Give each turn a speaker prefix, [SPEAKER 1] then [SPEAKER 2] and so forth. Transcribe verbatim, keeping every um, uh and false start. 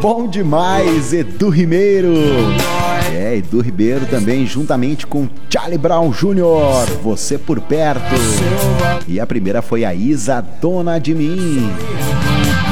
[SPEAKER 1] Bom demais, Edu Ribeiro. É, Edu Ribeiro também, juntamente com Charlie Brown Júnior, Você por Perto. E a primeira foi a Isa, Dona de Mim.